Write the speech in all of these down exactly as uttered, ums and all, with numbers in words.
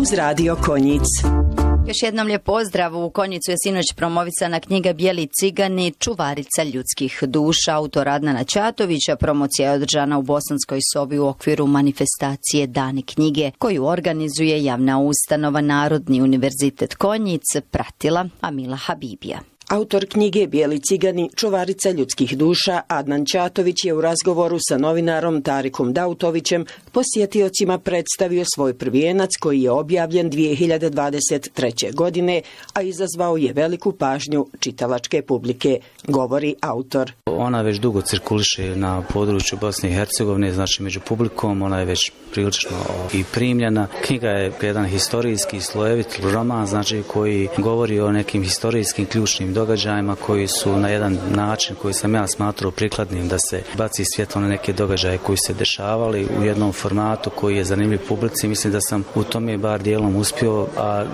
uz Radio Konjic. Još jednom lijep pozdrav. U Konjicu je sinoć promovisana knjiga Bijeli cigani, čuvarica ljudskih duša, autor Adnana Ćatovića. Promocija je održana u Bosanskoj sobi u okviru manifestacije Dani knjige, koju organizuje javna ustanova Narodni univerzitet Konjic, pratila Amila Habibija. Autor knjige Bijeli cigani, čuvarica ljudskih duša, Adnan Ćatović je u razgovoru sa novinarom Tarikom Dautovićem posjetiocima predstavio svoj prvijenac koji je objavljen dvije hiljade dvadeset treće. godine, a izazvao je veliku pažnju čitalačke publike, govori autor. Ona već dugo cirkuliše na području Bosne i Hercegovine, znači među publikom, ona je već prilično i primljena. Knjiga je jedan historijski slojevit roman, znači koji govori o nekim historijskim ključnim događajima koji su na jedan način koji sam ja smatrao prikladnim da se baci svjetlo na neke događaje koji se dešavali u jednom formatu koji je zanimljiv publici. Mislim da sam u tome bar dijelom uspio, a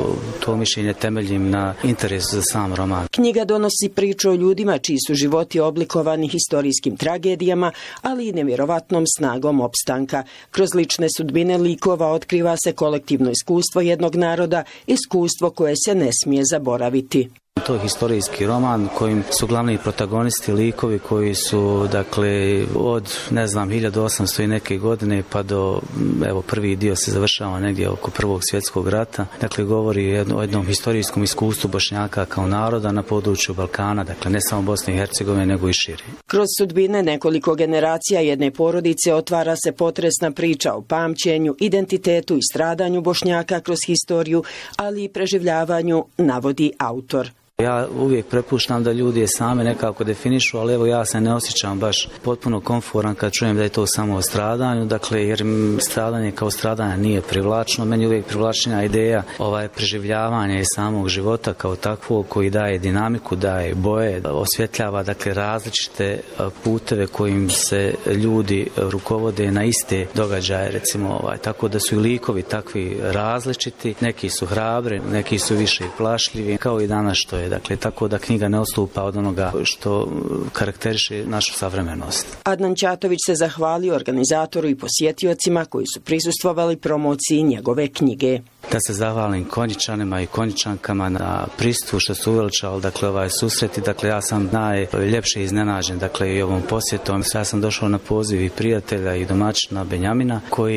to mišljenje temeljim na interesu za sam roman. Knjiga donosi priču o ljudima čiji su životi oblikovani historijskim tragedijama, ali i nevjerovatnom snagom opstanka. Kroz lične sudbine likova otkriva se kolektivno iskustvo jednog naroda, iskustvo koje se ne smije zaboraviti. To je historijski roman kojim su glavni protagonisti likovi koji su, dakle, od, ne znam, hiljadu osamsto i neke godine pa do, evo, prvi dio se završava negdje oko Prvog svjetskog rata. Dakle, govori o jednom historijskom iskustvu Bošnjaka kao naroda na području Balkana, dakle, ne samo Bosne i Hercegovine, nego i šire. Kroz sudbine nekoliko generacija jedne porodice otvara se potresna priča o pamćenju, identitetu i stradanju Bošnjaka kroz historiju, ali i preživljavanju, navodi autor. Ja uvijek prepuštam da ljudi je same nekako definišu, ali evo ja se ne osjećam baš potpuno komforan kad čujem da je to samo o stradanju, dakle jer stradanje kao stradanje nije privlačno. Meni uvijek privlačnija ideja ovaj preživljavanja i samog života kao takvog koji daje dinamiku, daje boje, osvjetljava dakle različite puteve kojim se ljudi rukovode na iste događaje, recimo ovaj, tako da su i likovi takvi različiti, neki su hrabri, neki su više plašljivi, kao i danas što je. Dakle, tako da knjiga ne odstupa od onoga što karakteriše našu savremenost. Adnan Ćatović se zahvalio organizatoru i posjetiocima koji su prisustvovali promociji njegove knjige. Da se zahvalim Konjičanima i Konjičankama na pristupu što su uveličali, dakle, ovaj susret i dakle, ja sam najljepše iznenađen, dakle, i ovom posjetom. Ja sam došao na poziv i prijatelja i domaćina Benjamina koji